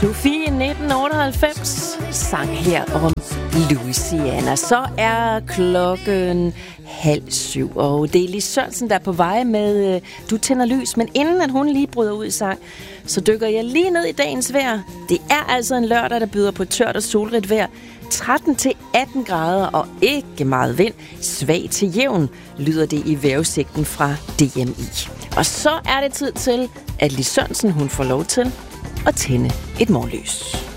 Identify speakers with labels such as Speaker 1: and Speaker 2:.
Speaker 1: Sofie 1998 sang her om Louisiana. Så er klokken 6:30, og det er Lis Sørensen, der er på vej med Du tænder lys. Men inden at hun lige bryder ud i sang, så dykker jeg lige ned i dagens vejr. Det er altså en lørdag, der byder på tørt og solrigt vejr. 13-18 grader og ikke meget vind. Svag til jævn, lyder det i vejrudsigten fra DMI. Og så er det tid til, at Lis Sørensen hun får lov til at tænde et morgenlys.